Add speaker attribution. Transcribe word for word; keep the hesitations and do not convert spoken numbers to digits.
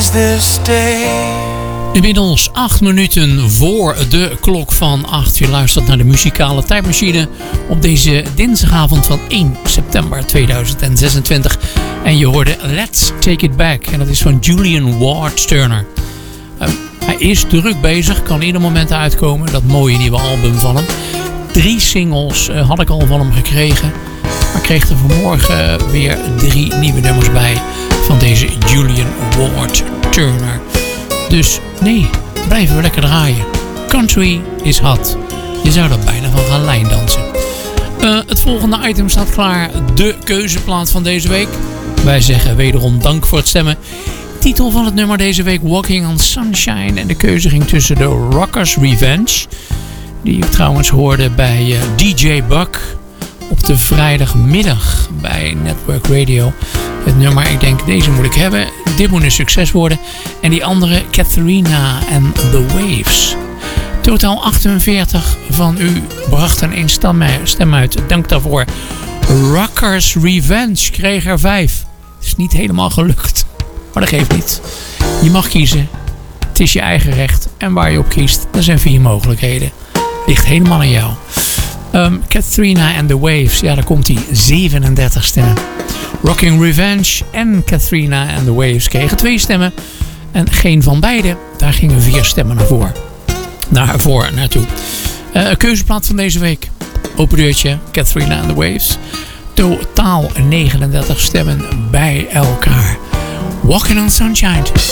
Speaker 1: is this day?
Speaker 2: Inmiddels acht minuten voor de klok van acht. Je luistert naar de muzikale tijdmachine op deze dinsdagavond van één september tweeduizend zesentwintig. En je hoorde Let's Take It Back. En dat is van Julian Ward Turner. Uh, hij is druk bezig, kan ieder moment uitkomen. Dat mooie nieuwe album van hem. Drie singles uh, had ik al van hem gekregen. Maar ik kreeg er vanmorgen weer drie nieuwe nummers bij van deze Julian Ward Turner. Dus nee, blijven we lekker draaien. Country is hot. Je zou er bijna van gaan lijndansen. Uh, het volgende item staat klaar. De keuzeplaat van deze week. Wij zeggen wederom dank voor het stemmen. Titel van het nummer deze week Walking on Sunshine. En de keuze ging tussen de Rockers Revenge. Die ik trouwens hoorde bij uh, D J Buck. Op de vrijdagmiddag bij Network Radio. Het nummer, ik denk deze moet ik hebben. Dit moet een succes worden. En die andere, Katharina and the Waves. Totaal achtenveertig van u brachten een stem uit. Dank daarvoor. Rockers Revenge kreeg er vijf. Het is niet helemaal gelukt. Maar dat geeft niet. Je mag kiezen. Het is je eigen recht. En waar je op kiest, er zijn vier mogelijkheden. Ligt helemaal aan jou. Um, Katharina and the Waves. Ja, daar komt die. zevenendertig stemmen. Rocking Revenge en Katharina and the Waves kregen twee stemmen. En geen van beide. Daar gingen vier stemmen naar voor. Naar voor, naartoe. Uh, keuzeplaat van deze week. Open deurtje. Katharina and the Waves. Totaal negenendertig stemmen bij elkaar. Walking on Sunshine.